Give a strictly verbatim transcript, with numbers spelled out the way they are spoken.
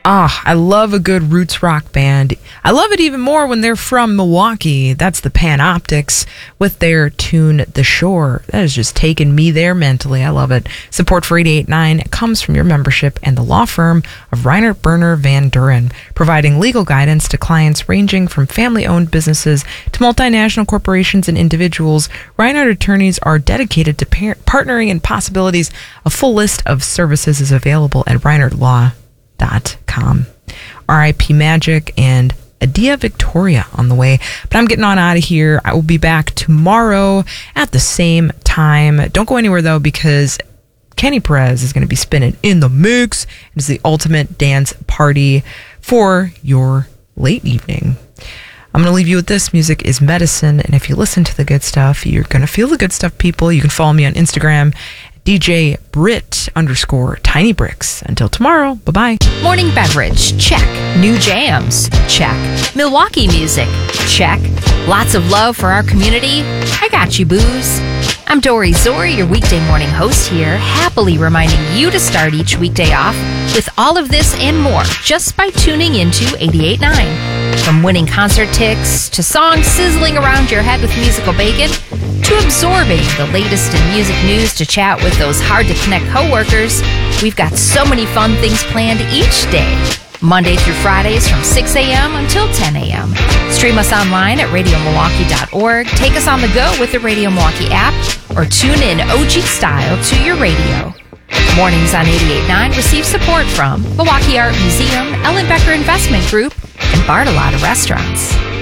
Ah, I love a good roots rock band. I love it even more when they're from Milwaukee. That's the Panoptics with their tune, The Shore. That has just taken me there mentally. I love it. Support for eighty-eight point nine comes from your membership and the law firm of Reinert Berner Van Duren, providing legal guidance to clients ranging from family-owned businesses to multinational corporations and individuals. Reinert attorneys are dedicated to par- partnering in possibilities. A full list of services is available at reinert law dot com. R I P Magic and Adia Victoria on the way. But I'm getting on out of here. I will be back tomorrow at the same time. Don't go anywhere, though, because Kenny Perez is going to be spinning in the mix. It is the ultimate dance party for your late evening. I'm going to leave you with this. Music is medicine, and if you listen to the good stuff, you're going to feel the good stuff, people. You can follow me on Instagram, D J Brit underscore Tiny Bricks. Until tomorrow, bye-bye. Morning beverage, check. New jams, check. Milwaukee music, check. Lots of love for our community. I got you, booze. I'm Dory Zori, your weekday morning host here, happily reminding you to start each weekday off with all of this and more just by tuning into eighty-eight point nine. From winning concert tickets to songs sizzling around your head with musical bacon to absorbing the latest in music news to chat with those hard-to-connect coworkers, we've got so many fun things planned each day. Monday through Fridays from six a.m. until ten a.m. Stream us online at radio milwaukee dot org. Take us on the go with the Radio Milwaukee app or tune in O G style to your radio. Mornings on eighty-eight point nine receive support from Milwaukee Art Museum, Ellen Becker Investment Group, and Bartolotta Restaurants.